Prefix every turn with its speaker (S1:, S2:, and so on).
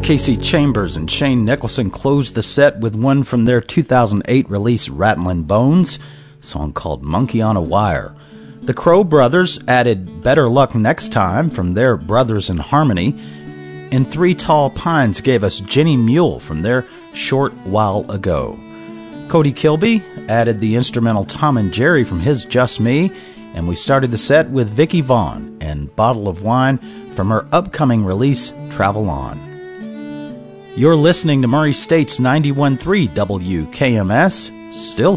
S1: Casey Chambers and Shane Nicholson closed the set with one from their 2008 release Rattlin' Bones, a song called Monkey on a Wire. The Crow Brothers added Better Luck Next Time from their Brothers in Harmony, and Three Tall Pines gave us Jenny Mule from their Short While Ago. Cody Kilby added the instrumental Tom and Jerry from his Just Me, and we started the set with Vicky Vaughn and Bottle of Wine from her upcoming release Travel On. You're listening to Murray State's 91.3 WKMS, still